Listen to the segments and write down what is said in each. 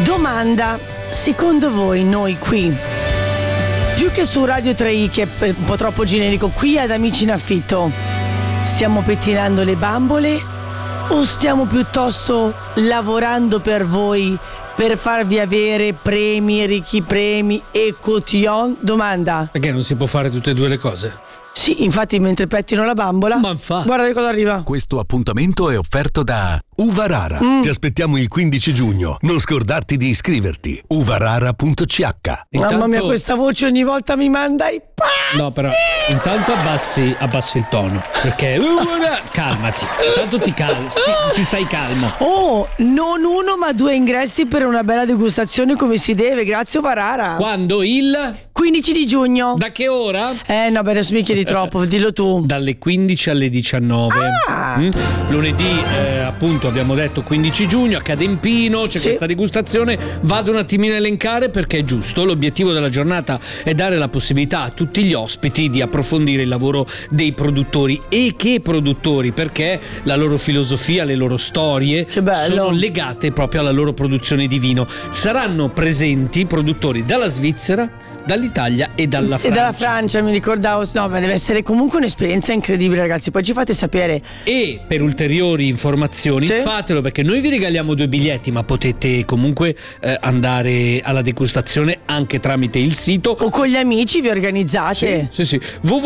Domanda: secondo voi noi qui, più che su Radio 3i, che è un po' troppo generico, qui ad Amici in Affitto, stiamo pettinando le bambole o stiamo piuttosto lavorando per voi per farvi avere premi, ricchi premi e cotillon? Domanda: perché non si può fare tutte e due le cose? Sì, infatti mentre pettino la bambola, ma infatti, guarda che cosa arriva. Questo appuntamento è offerto da Uvarara. Ti aspettiamo il 15 giugno. Non scordarti di iscriverti. uvarara.ch. Mamma mia, questa voce ogni volta mi manda i pazzi. No, però intanto abbassi il tono, perché calmati. Intanto ti stai calmo. Oh, non uno ma 2 ingressi per una bella degustazione come si deve. Grazie Uvarara. Quando? Il 15 di giugno. Da che ora? No, beh, adesso mi chiedi troppo, dillo tu. Dalle 15 alle 19. Lunedì, appunto, abbiamo detto 15 giugno, a Cadempino c'è questa degustazione. Vado un attimino a elencare perché è giusto. L'obiettivo della giornata è dare la possibilità a tutti gli ospiti di approfondire il lavoro dei produttori. E che produttori? Perché la loro filosofia, le loro storie sono legate proprio alla loro produzione di vino. Saranno presenti produttori dalla Svizzera, dall'Italia e dalla Francia. E dalla Francia, mi ricordavo. No, ma deve essere comunque un'esperienza incredibile, ragazzi. Poi ci fate sapere. E per ulteriori informazioni fatelo, perché noi vi regaliamo 2 biglietti, ma potete comunque andare alla degustazione anche tramite il sito o con gli amici vi organizzate. Sì.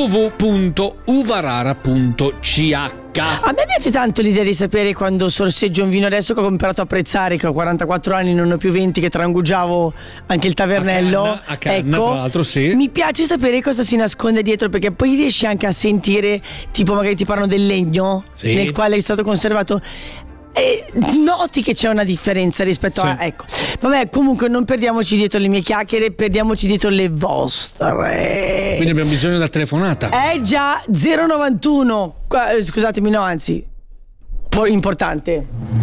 www.uvarara.ch. A me piace tanto l'idea di sapere quando sorseggio un vino. Adesso che ho imparato a apprezzare, che ho 44 anni, non ho più 20, che trangugiavo anche il tavernello, a canna, tra l'altro, mi piace sapere cosa si nasconde dietro, perché poi riesci anche a sentire, tipo magari ti parlano del legno nel quale è stato conservato. E noti che c'è una differenza rispetto a ecco. Vabbè, comunque non perdiamoci dietro le mie chiacchiere, perdiamoci dietro le vostre. Quindi abbiamo bisogno della telefonata. Già, 091. Scusatemi, no, anzi, importante.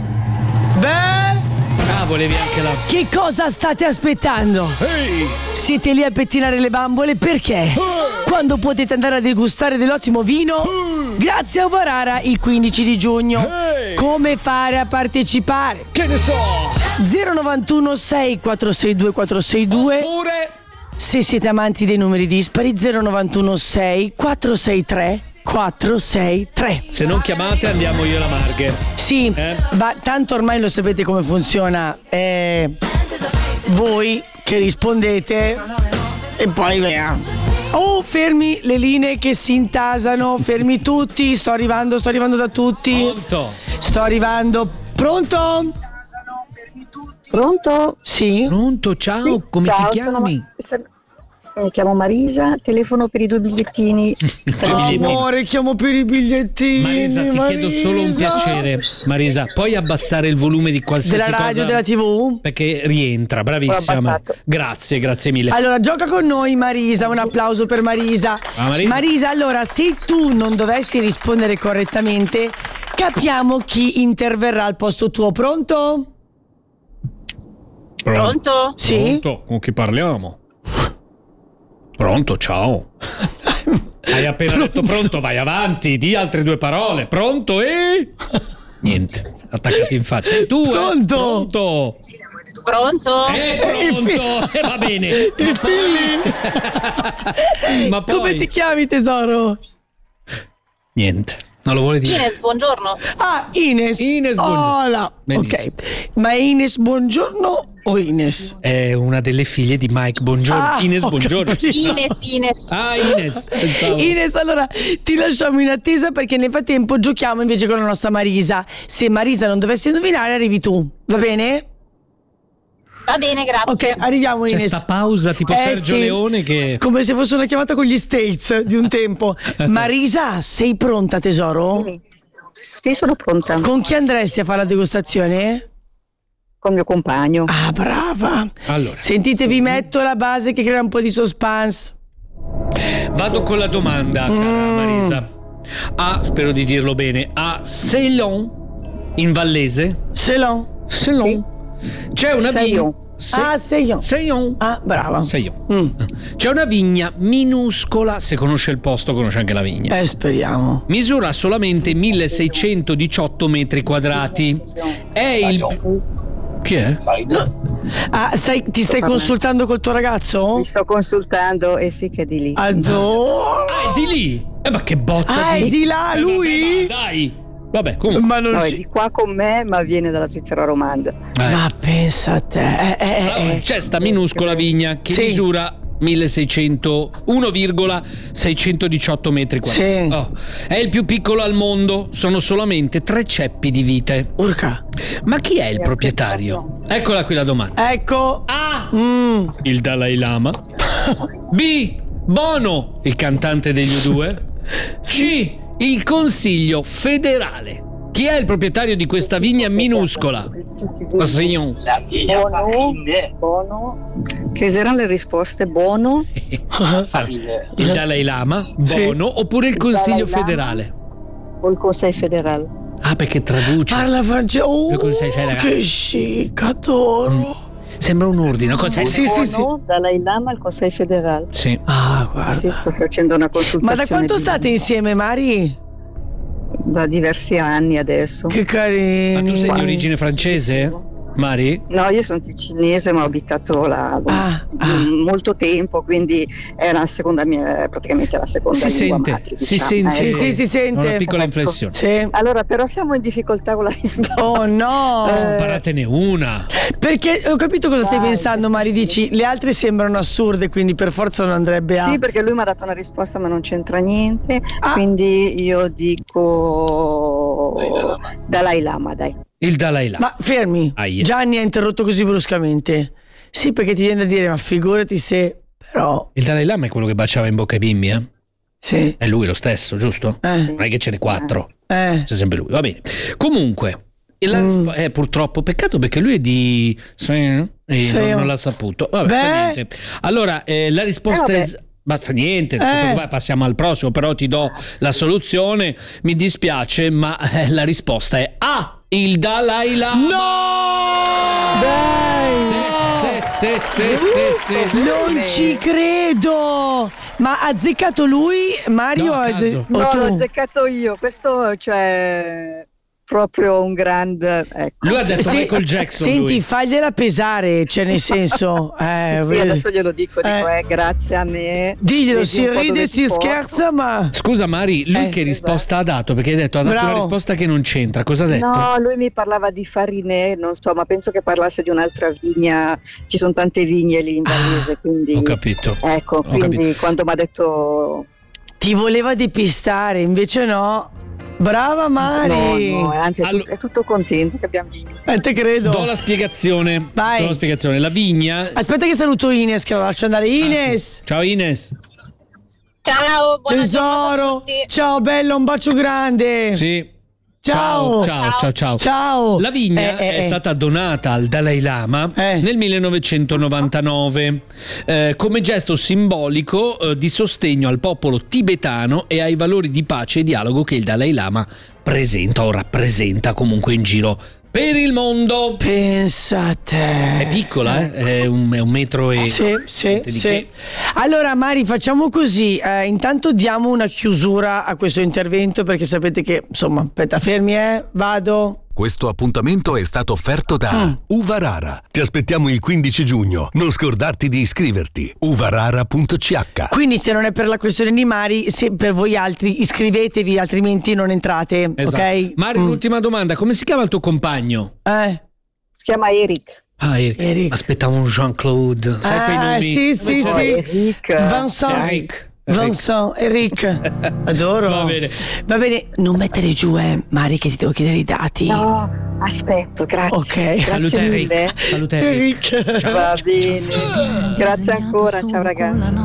Volevi anche la... Che cosa state aspettando? Siete lì a pettinare le bambole? Perché? Quando potete andare a degustare dell'ottimo vino? Grazie a Uvarara il 15 di giugno. Come fare a partecipare? Che ne so! 091 6462 462. Oppure, se siete amanti dei numeri dispari, 091 463 463. Se non chiamate andiamo io e la Marghe. Sì, ma tanto ormai lo sapete come funziona. Voi che rispondete e poi fermi le linee che si intasano, fermi tutti, sto arrivando da tutti. Pronto? Sto arrivando. Pronto? Pronto? Sì. Pronto, ciao, come ti chiami? Mi chiamo Marisa, telefono per i 2 bigliettini. Amore, chiamo per i bigliettini. Marisa, ti chiedo solo un piacere. Marisa, puoi abbassare il volume di qualsiasi della radio, cosa? della TV? Perché rientra, bravissima. Grazie mille. Allora, gioca con noi Marisa, un applauso per Marisa. Marisa, allora, se tu non dovessi rispondere correttamente, capiamo chi interverrà al posto tuo. Pronto? Pronto? Sì. Pronto? Con chi parliamo? Pronto, ciao. Hai appena detto pronto, vai avanti, di altre 2 parole. Pronto e... Niente, attaccati in faccia. E tu? Pronto? Pronto? Pronto? Pronto? Va bene. Il Ma poi... Come ti chiami, tesoro? Niente, non lo vuole dire. Ines, buongiorno. Ines. Ines, buongiorno. Hola. Benissimo. Ok. Ma è Ines buongiorno o Ines? È una delle figlie di Mike Buongiorno. Ines buongiorno. Ines. Ah, Ines, pensavo. Ines, allora ti lasciamo in attesa perché nel frattempo giochiamo invece con la nostra Marisa. Se Marisa non dovesse indovinare, arrivi tu, va bene? Va bene, grazie. Ok, arriviamo Ines. C'è sta pausa tipo Sergio Leone che... Come se fosse una chiamata con gli States di un tempo. Marisa, sei pronta, tesoro? Sì, sono pronta. Con chi andresti a fare la degustazione? Con mio compagno. Ah, brava. Allora, sentite, vi metto la base che crea un po' di suspense. vado con la domanda, cara Marisa. Spero di dirlo bene, a Ceylon, in vallese. Ceylon. Ceylon. C'è una vigna. Ceylon. Ceylon. Ah, brava. Ceylon. C'è una vigna minuscola, se conosce il posto conosce anche la vigna. Speriamo. Misura solamente 1618 metri quadrati. È il... Chi è? Ti stai consultando col tuo ragazzo? Mi sto consultando e sì che è di lì. Adoro. È di lì? Ma che botta è di là lui? Dai. Vabbè, comunque. Ma non No, è di qua con me, ma viene dalla Svizzera romanda. Ma pensa a te. Allora, c'è sta minuscola vigna che misura 1,618 metri quadrati. Sì. È il più piccolo al mondo, sono solamente 3 ceppi di vite. Urca. Ma chi è il proprietario? Eccola qui la domanda. Ecco. A. Il Dalai Lama. B. Bono, il cantante degli U2. C. Il Consiglio federale. Chi è il proprietario di questa vigna minuscola? Bono. Che saranno le risposte? Bono. Il Dalai Lama, Bono oppure il Consiglio federale? O il Consiglio federale? Ah, perché traduce. Parla francese. Il Consiglio federale. Che chic, adoro. Sembra un ordine, cos'è? Sì. Dalai Lama al Consiglio federale. Sì. Ah, guarda. Sì, sto facendo una consultazione. Ma da quanto state insieme, Mari? Da diversi anni adesso. Che carini. Ma tu sei di origine francese? Sì. Mari? No, io sono ticinese, ma ho abitato là molto tempo, quindi è praticamente la seconda Si lingua sente, madre, si diciamo. sente. Si sente. Una piccola inflessione. Sì. Allora, però siamo in difficoltà con la risposta. Oh no. Sparatene una. Perché ho capito cosa stai pensando, Mari. Dici, le altre sembrano assurde, quindi per forza non andrebbe a. Sì, perché lui mi ha dato una risposta, ma non c'entra niente. Quindi io dico Dalai Lama, dai. Il Dalai Lama. Ma fermi, Gianni ha interrotto così bruscamente. Sì, perché ti viene da dire, ma figurati se. Però. Il Dalai Lama è quello che baciava in bocca ai bimbi, eh? Sì. È lui lo stesso, giusto? Non è che ce n'è 4. C'è sempre lui, va bene. Comunque, purtroppo, peccato perché lui è di. Non l'ha saputo. Vabbè, fa niente. Allora, la risposta è. Ma fa niente, passiamo al prossimo, però ti do la soluzione. Mi dispiace, ma la risposta è A. Il Dalai Lama. No! Dai! Sì. Non ci credo! Ma ha azzeccato lui, Mario? No, l'ho azzeccato io. Questo, cioè, proprio un grande. Ecco. Lui ha detto Michael Jackson. Senti, fagliela pesare, cioè nel senso. Sì, adesso glielo dico, grazie a me. Diglielo, si ride, si scherza, ma. Scusa Mari, lui che risposta ha dato? Perché ha dato una risposta che non c'entra. Cosa ha detto? No, lui mi parlava di Farinè, non so, ma penso che parlasse di un'altra vigna. Ci sono tante vigne lì in Vallese, quindi. Ho capito. Ecco, quindi quando mi ha detto. Ti voleva depistare, invece no. Brava Mari. No, anzi è tutto contento che abbiamo vinto. Te credo. Do la spiegazione. Vai. La vigna. Aspetta che saluto Ines, che la lascio andare. Ines. Sì. Ciao Ines. Ciao, buona tesoro. Ciao bella, un bacio grande. Sì. Ciao. Ciao. La vigna è stata donata al Dalai Lama nel 1999 come gesto simbolico di sostegno al popolo tibetano e ai valori di pace e dialogo che il Dalai Lama presenta o rappresenta comunque in giro per il mondo. Pensa a te. È piccola, è un metro e. Sì. Allora, Mari, facciamo così. Intanto diamo una chiusura a questo intervento, perché sapete che, insomma, aspetta, fermi, vado. Questo appuntamento è stato offerto da Uvarara. Ti aspettiamo il 15 giugno. Non scordarti di iscriverti. uvarara.ch. Quindi se non è per la questione di Mari, se per voi altri iscrivetevi, altrimenti non entrate, ok? Mari, l'ultima domanda, come si chiama il tuo compagno? Si chiama Eric. Eric. Aspettavo un Jean-Claude. Sai quei nomi? Sì. Eric. Vincent. Eric. Adoro. Va bene. Non mettere giù, Mari, che ti devo chiedere i dati. No, aspetto, grazie. Ok. Saluta Eric. Eric. Ciao. Va bene. Grazie ancora, ciao ragazzi.